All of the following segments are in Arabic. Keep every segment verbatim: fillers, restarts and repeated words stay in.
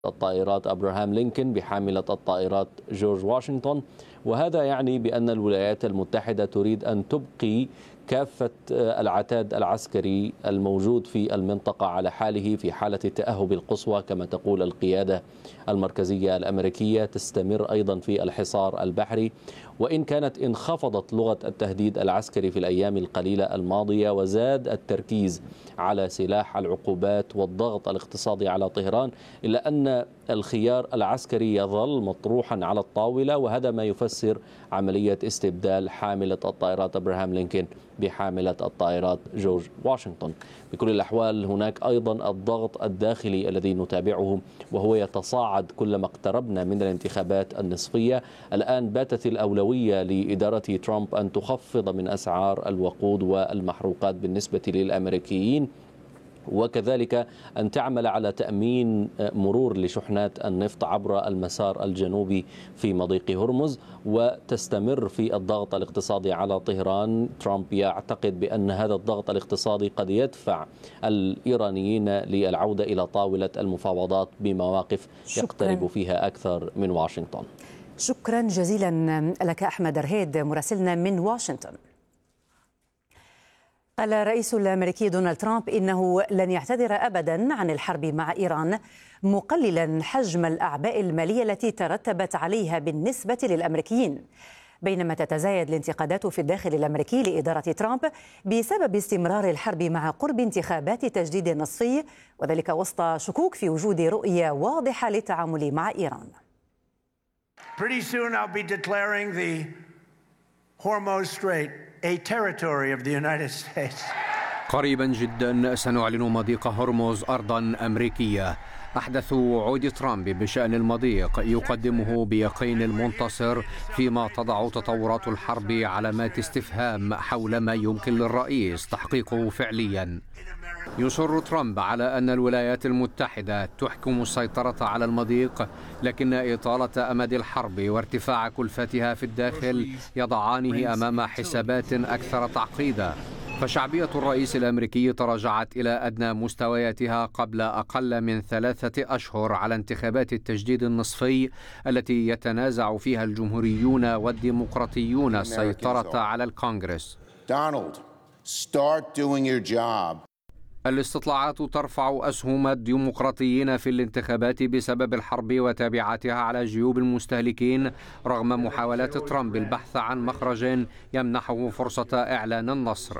الطائرات أبراهام لينكولن بحاملة الطائرات جورج واشنطن، وهذا يعني بأن الولايات المتحدة تريد أن تبقي كافة العتاد العسكري الموجود في المنطقة على حاله في حالة التأهب القصوى كما تقول القيادة المركزية الأمريكية. تستمر أيضا في الحصار البحري، وإن كانت انخفضت لغة التهديد العسكري في الأيام القليلة الماضية وزاد التركيز على سلاح العقوبات والضغط الاقتصادي على طهران، إلا أن الخيار العسكري يظل مطروحا على الطاولة، وهذا ما يفسر عملية استبدال حاملة الطائرات أبراهام لينكولن بحاملة الطائرات جورج واشنطن. بكل الأحوال هناك أيضا الضغط الداخلي الذي نتابعه وهو يتصاعد كلما اقتربنا من الانتخابات النصفية. الآن باتت الأولوية لإدارة ترامب أن تخفض من أسعار الوقود والمحروقات بالنسبة للأمريكيين، وكذلك أن تعمل على تأمين مرور لشحنات النفط عبر المسار الجنوبي في مضيق هرمز، وتستمر في الضغط الاقتصادي على طهران. ترامب يعتقد بأن هذا الضغط الاقتصادي قد يدفع الإيرانيين للعودة إلى طاولة المفاوضات بمواقف يقترب فيها أكثر من واشنطن. شكرا جزيلا لك أحمد رهيد مراسلنا من واشنطن. قال الرئيس الأمريكي دونالد ترامب إنه لن يعتذر أبدا عن الحرب مع إيران، مقللا حجم الأعباء المالية التي ترتبت عليها بالنسبة للأمريكيين، بينما تتزايد الانتقادات في الداخل الأمريكي لإدارة ترامب بسبب استمرار الحرب مع قرب انتخابات التجديد النصفي، وذلك وسط شكوك في وجود رؤية واضحة للتعامل مع إيران. Pretty soon I'll be declaring the Hormuz Strait a territory of the United States. قريبا جدا سنعلن مضيق هرمز أرضا أمريكية. أحدث وعود ترامب بشأن المضيق يقدمه بيقين المنتصر، فيما تضع تطورات الحرب علامات استفهام حول ما يمكن للرئيس تحقيقه فعليا. يصر ترامب على أن الولايات المتحدة تحكم السيطرة على المضيق، لكن إطالة أمد الحرب وارتفاع كلفتها في الداخل يضعانه أمام حسابات أكثر تعقيدا. فشعبية الرئيس الأمريكي تراجعت إلى أدنى مستوياتها قبل أقل من ثلاثة أشهر على انتخابات التجديد النصفي التي يتنازع فيها الجمهوريون والديمقراطيون السيطرة على الكونغرس. Donald, start doing your job. الاستطلاعات ترفع أسهم الديمقراطيين في الانتخابات بسبب الحرب وتبعاتها على جيوب المستهلكين، رغم محاولات ترامب البحث عن مخرج يمنحه فرصة إعلان النصر.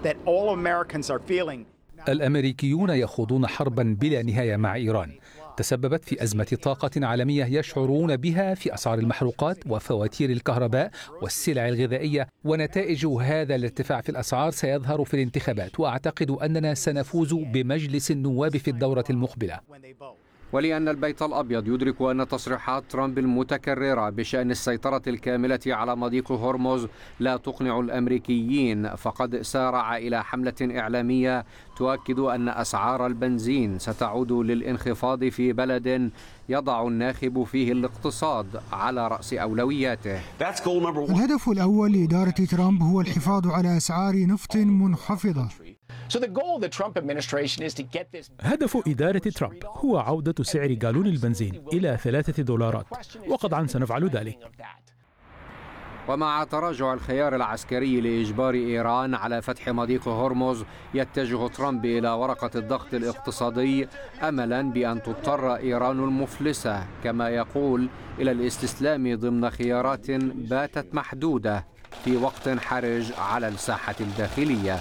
الأمريكيون يخوضون حربا بلا نهاية مع إيران تسببت في أزمة طاقة عالمية يشعرون بها في أسعار المحروقات وفواتير الكهرباء والسلع الغذائية، ونتائج هذا الارتفاع في الأسعار سيظهر في الانتخابات، وأعتقد أننا سنفوز بمجلس النواب في الدورة المقبلة. ولأن البيت الأبيض يدرك أن تصريحات ترامب المتكررة بشأن السيطرة الكاملة على مضيق هرمز لا تقنع الأمريكيين، فقد سارع إلى حملة إعلامية تؤكد أن أسعار البنزين ستعود للانخفاض في بلد يضع الناخب فيه الاقتصاد على رأس أولوياته. الهدف الأول لإدارة ترامب هو الحفاظ على أسعار نفط منخفضة. هدف إدارة ترامب هو عودة سعر جالون البنزين إلى ثلاثة دولارات، وقطعا سنفعل ذلك. ومع تراجع الخيار العسكري لإجبار إيران على فتح مضيق هرمز، يتجه ترامب إلى ورقة الضغط الاقتصادي أملا بأن تضطر إيران المفلسة كما يقول إلى الاستسلام ضمن خيارات باتت محدودة في وقت حرج على الساحة الداخلية.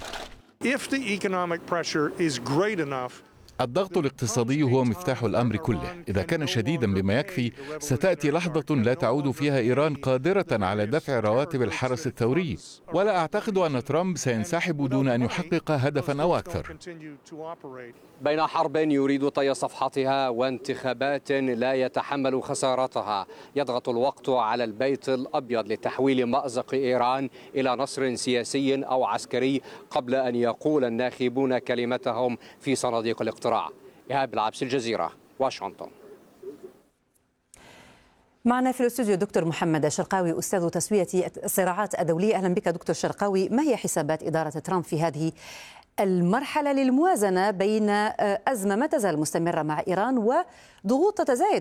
الضغط الاقتصادي هو مفتاح الأمر كله. إذا كان شديدا بما يكفي، ستأتي لحظة لا تعود فيها إيران قادرة على دفع رواتب الحرس الثوري، ولا أعتقد أن ترامب سينسحب دون أن يحقق هدفا أو أكثر. بين حرب يريد طي صفحتها وانتخابات لا يتحمل خسارتها، يضغط الوقت على البيت الأبيض لتحويل مأزق إيران إلى نصر سياسي أو عسكري قبل أن يقول الناخبون كلمتهم في صناديق الاقتراع. إيهاب العبس، الجزيرة، واشنطن. معنا في الاستوديو دكتور محمد الشرقاوي أستاذ تسوية الصراعات الدولية. أهلا بك دكتور شرقاوي. ما هي حسابات إدارة ترامب في هذه المرحلة للموازنة بين أزمة ما تزال مستمرة مع إيران وضغوط تتزايد